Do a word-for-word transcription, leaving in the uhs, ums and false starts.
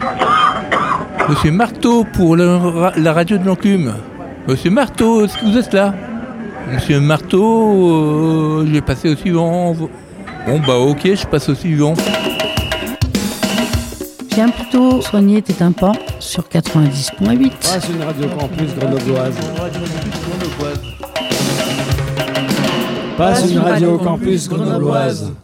Monsieur Marteau pour le, la radio de l'Enclume. Monsieur Marteau, est-ce que vous êtes là? Monsieur Marteau, euh, je vais passer au suivant. Bon bah ok, je passe au suivant. Viens plutôt soigner tes tympans sur quatre-vingt-dix virgule huit. Ah, c'est une radio campus grenobloise. Passe une radio campus grenobloise.